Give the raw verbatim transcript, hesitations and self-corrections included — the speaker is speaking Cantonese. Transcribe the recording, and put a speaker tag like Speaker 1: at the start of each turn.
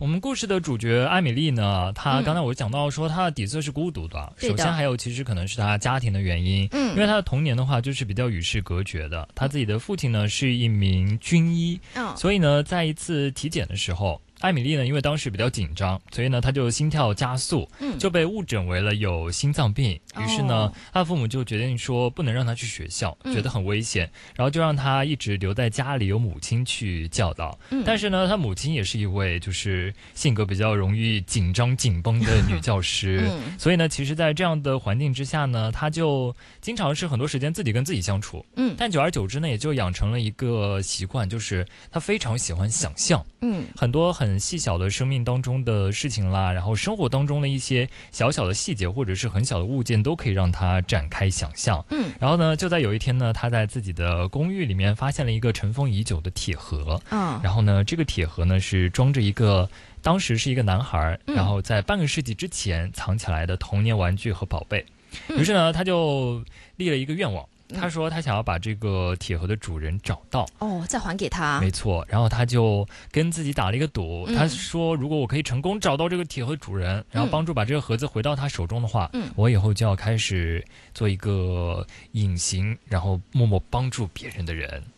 Speaker 1: 我们故事的主角艾米丽呢，她刚才我讲到说她的底色是孤独的、嗯、首先还有其实可能是她家庭的原因，嗯，因为她的童年的话就是比较与世隔绝的，她自己的父亲呢是一名军医，嗯，所以呢在一次体检的时候，艾米丽呢因为当时比较紧张，所以呢她就心跳加速，嗯，就被误诊为了有心脏病，于是呢她的父母就决定说不能让她去学校，觉得很危险，然后就让她一直留在家里，由母亲去教导，嗯，但是呢她母亲也是一位就是性格比较容易紧张紧绷的女教师、嗯、所以呢其实在这样的环境之下呢，她就经常是很多时间自己跟自己相处，嗯，但久而久之呢也就养成了一个习惯，就是她非常喜欢想象，嗯，很多很细小的生命当中的事情啦，然后生活当中的一些小小的细节或者是很小的物件都可以让她展开想象，嗯，然后呢就在有一天呢，她在自己的公寓里面发现了一个尘封已久的铁盒，嗯，然后呢这个铁盒呢是装着一个当时是一个男孩，然后在半个世纪之前藏起来的童年玩具和宝贝，于是呢他就立了一个愿望，他说他想要把这个铁盒的主人找到，
Speaker 2: 哦，再还给他，
Speaker 1: 没错，然后他就跟自己打了一个赌、嗯、他说如果我可以成功找到这个铁盒主人，然后帮助把这个盒子回到他手中的话、嗯、我以后就要开始做一个隐形然后默默帮助别人的人。